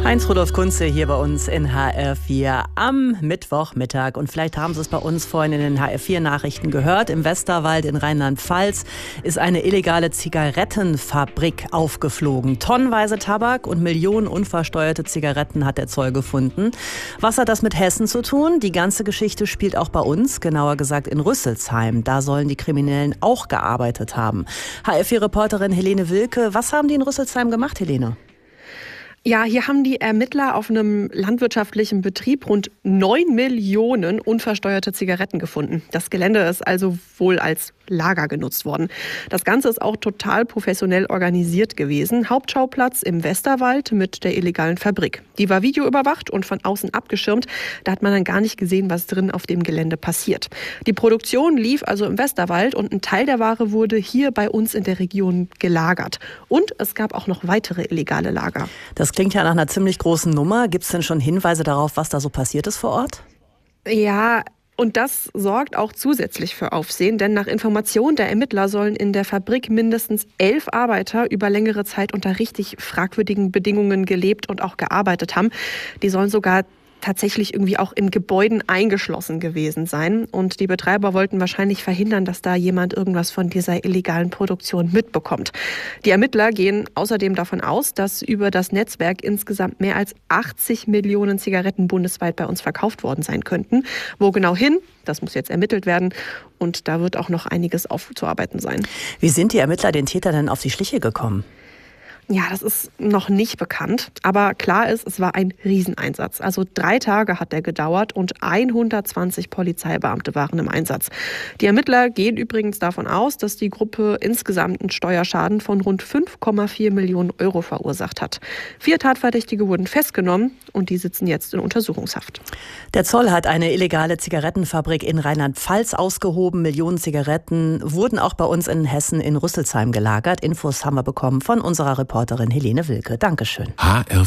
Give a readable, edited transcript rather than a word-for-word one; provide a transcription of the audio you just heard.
Heinz-Rudolf Kunze hier bei uns in HR4 am Mittwochmittag. Und vielleicht haben Sie es bei uns vorhin in den HR4-Nachrichten gehört. Im Westerwald in Rheinland-Pfalz ist eine illegale Zigarettenfabrik aufgeflogen. Tonnenweise Tabak und Millionen unversteuerte Zigaretten hat der Zoll gefunden. Was hat das mit Hessen zu tun? Die ganze Geschichte spielt auch bei uns, genauer gesagt in Rüsselsheim. Da sollen die Kriminellen auch gearbeitet haben. HR4-Reporterin Helene Wilke, was haben die in Rüsselsheim gemacht, Helene? Ja, hier haben die Ermittler auf einem landwirtschaftlichen Betrieb rund 9 Millionen unversteuerte Zigaretten gefunden. Das Gelände ist also wohl als Lager genutzt worden. Das Ganze ist auch total professionell organisiert gewesen. Hauptschauplatz im Westerwald mit der illegalen Fabrik. Die war videoüberwacht und von außen abgeschirmt. Da hat man dann gar nicht gesehen, was drin auf dem Gelände passiert. Die Produktion lief also im Westerwald und ein Teil der Ware wurde hier bei uns in der Region gelagert. Und es gab auch noch weitere illegale Lager. Das klingt ja nach einer ziemlich großen Nummer. Gibt es denn schon Hinweise darauf, was da so passiert ist vor Ort? Ja, und das sorgt auch zusätzlich für Aufsehen, denn nach Information der Ermittler sollen in der Fabrik mindestens 11 Arbeiter über längere Zeit unter richtig fragwürdigen Bedingungen gelebt und auch gearbeitet haben. Die sollen sogar tatsächlich irgendwie auch in Gebäuden eingeschlossen gewesen sein. Und die Betreiber wollten wahrscheinlich verhindern, dass da jemand irgendwas von dieser illegalen Produktion mitbekommt. Die Ermittler gehen außerdem davon aus, dass über das Netzwerk insgesamt mehr als 80 Millionen Zigaretten bundesweit bei uns verkauft worden sein könnten. Wo genau hin? Das muss jetzt ermittelt werden. Und da wird auch noch einiges aufzuarbeiten sein. Wie sind die Ermittler den Tätern denn auf die Schliche gekommen? Ja, das ist noch nicht bekannt. Aber klar ist, es war ein Rieseneinsatz. Also 3 Tage hat der gedauert und 120 Polizeibeamte waren im Einsatz. Die Ermittler gehen übrigens davon aus, dass die Gruppe insgesamt einen Steuerschaden von rund 5,4 Millionen Euro verursacht hat. 4 Tatverdächtige wurden festgenommen und die sitzen jetzt in Untersuchungshaft. Der Zoll hat eine illegale Zigarettenfabrik in Rheinland-Pfalz ausgehoben. Millionen Zigaretten wurden auch bei uns in Hessen in Rüsselsheim gelagert. Infos haben wir bekommen von unserer Reporterin Helene Wilke. Dankeschön.